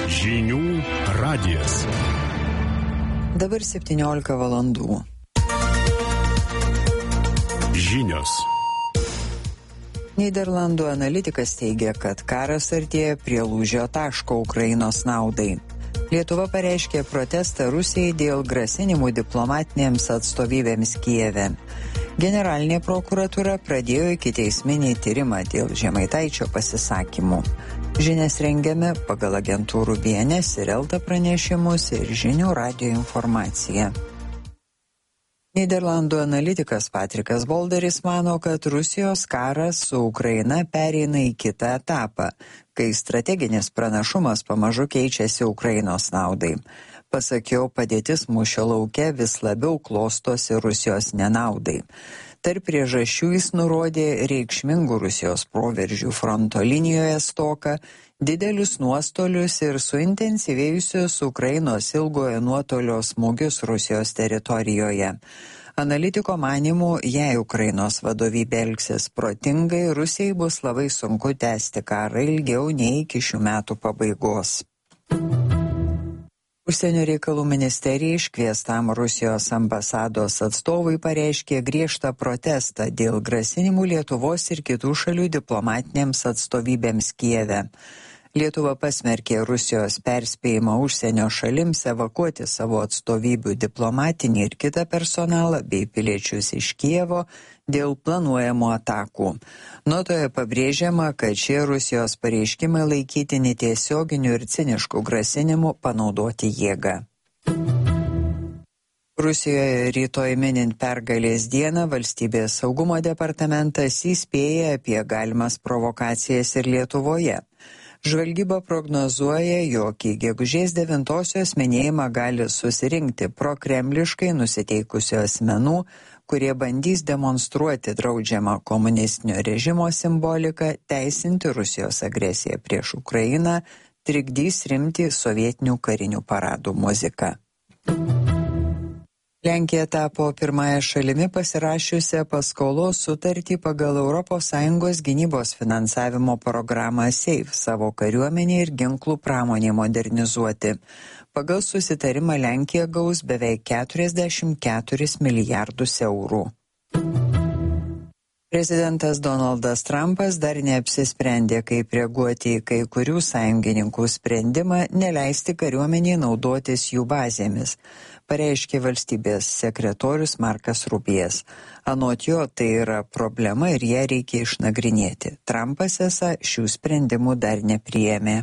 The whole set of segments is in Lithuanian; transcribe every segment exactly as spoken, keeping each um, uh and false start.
Žinių radijas. Dabar septyniolika valandų. Žinios. Nyderlandų analitikas teigia, kad karas artėja prie lūžio taško Ukrainos naudai. Lietuva pareiškė protestą Rusijai dėl grasinimų diplomatinėms atstovybėms Kijeve. Generalinė prokuratūra pradėjo ikiteisminį tyrimą dėl Žemaitaičio pasisakymų. Žinias rengiame pagal agentūrų B N S ir Elta pranešimus ir Žinių radijo informaciją. Nyderlandų analitikas Patrikas Bolderis mano, kad Rusijos karas su Ukraina pereina į kitą etapą, kai strateginis pranašumas pamažu keičiasi Ukrainos naudai. Pasakiau, padėtis mūšio lauke vis labiau klostosi Rusijos nenaudai. Tarp priežasčių jis nurodė reikšmingų Rusijos proveržių fronto linijoje stoką, didelius nuostolius ir suintensyvėjusius Ukrainos ilgojo nuotolio smūgius Rusijos teritorijoje. Analitiko manymu, jei Ukrainos vadovybė elgsis protingai, Rusijai bus labai sunku tęsti karą ilgiau nei iki šių metų pabaigos. Užsienio reikalų ministerija iškviestam Rusijos ambasados atstovui pareiškė griežtą protestą dėl grasinimų Lietuvos ir kitų šalių diplomatinėms atstovybėms Kijeve. Lietuva pasmerkė Rusijos perspėjimą užsienio šalims evakuoti savo atstovybių diplomatinį ir kitą personalą bei piliečius iš Kijevo dėl planuojamų atakų. Notoje pabrėžiama, kad šie Rusijos pareiškimai laikytini tiesioginiu ir cinišku grasinimu panaudoti jėgą. Rusijoje rytoj minint pergalės dieną valstybės saugumo departamentas įspėja apie galimas provokacijas ir Lietuvoje. Žvalgyba prognozuoja, jog į gegužės devintosios minėjimą gali susirinkti prokremliškai nusiteikusių asmenų, kurie bandys demonstruoti draudžiamą komunistinio režimo simboliką, teisinti Rusijos agresiją prieš Ukrainą, trikdys rimti sovietinių karinių paradų muziką. Lenkija tapo pirmąją šalimi pasirašiusią paskolos sutartį pagal Europos Sąjungos gynybos finansavimo programą SAFE savo kariuomenį ir ginklų pramonį modernizuoti. Pagal susitarimą Lenkija gaus beveik keturiasdešimt keturis milijardus eurų. Prezidentas Donaldas Trumpas dar neapsisprendė, kaip reaguoti į kai kurių sąjungininkų sprendimą neleisti kariuomeniai naudotis jų bazėmis, pareiškė valstybės sekretorius Markas Rubijas. Anot jo, tai yra problema ir ją reikia išnagrinėti. Trumpas esą šių sprendimų dar nepriėmė.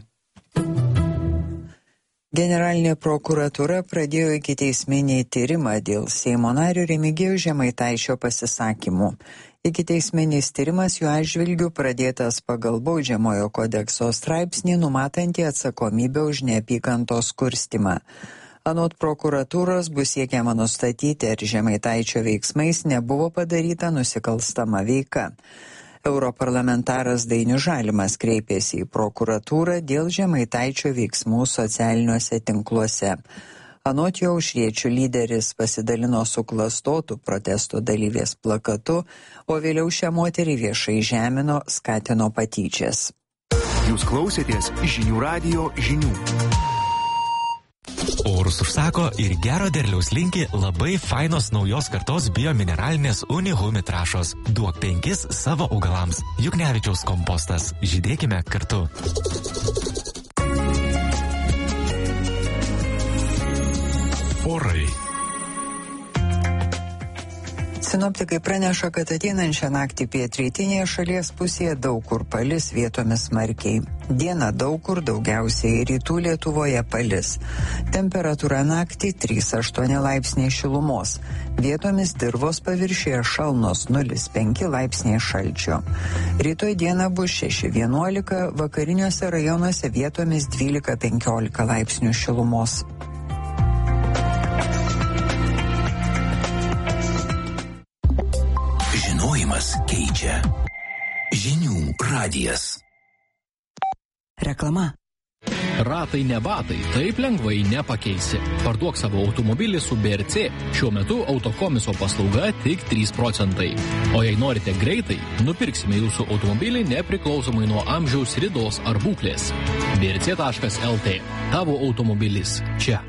Generalinė prokuratūra pradėjo ikiteisminį tyrimą dėl Seimo nario Remigijaus Žemaitaičio pasisakymų. Ikiteisminis tyrimas jų atžvilgiu pradėtas pagal baudžiamojo kodekso straipsnį numatantį atsakomybę už neapykantos kurstymą. Anot prokuratūros bus siekiama nustatyti, ar Žemaitaičio veiksmais nebuvo padaryta nusikalstama veika. Europarlamentaras Dainius Žalimas kreipėsi į prokuratūrą dėl Žemaitaičio veiksmų socialiniuose tinkluose. Anot jo, aušriečių lyderis pasidalino suklastotų protesto dalyvės plakatu, o vėliau šią moterį viešai žemino, skatino patyčias. Jūs klausėtės Žinių radijo žinių. Orus užsako ir gero derliaus linki labai fainos naujos kartos biomineralinės Unihumi trąšos. Duok penkis savo augalams. Juknevičiaus kompostas. Žydėkime kartu. Orai. Sinoptikai praneša, kad ateinančią naktį pietrytinėje šalies pusėje daug kur palis, vietomis smarkiai. Dieną daug kur, daugiausiai rytų Lietuvoje palis. Temperatūra naktį trys aštuoni laipsniai šilumos. Vietomis dirvos paviršiuje šalnos nulis penki laipsniai šalčio. Rytoj dieną bus šeši vienuolika, vakariniuose rajonuose vietomis dvylika penkiolika laipsnių šilumos. Žinojimas keičia. Žinių radijas. Reklama. Ratai ne batai, taip lengvai nepakeisi. Parduok savo automobilį su B R C. Šiuo metu autokomiso paslauga tik trys procentai. O jei norite greitai, nupirksime jūsų automobilį nepriklausomai nuo amžiaus, ridos ar būklės. B R C taškas L T. Tavo automobilis čia.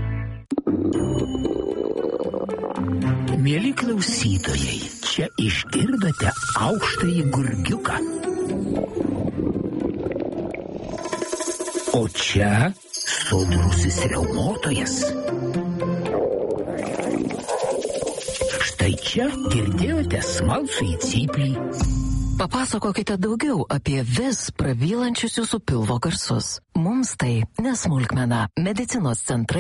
Mieli klausytojai, čia išgirdote aukštąjį gurgiuką. O čia sodrusis riaumotojas. Štai čia girdėjote smalsųjį cyplį. Papasakokite daugiau apie vis prabylančius jūsų pilvo garsus. Mums tai nesmulkmena. Medicinos centrai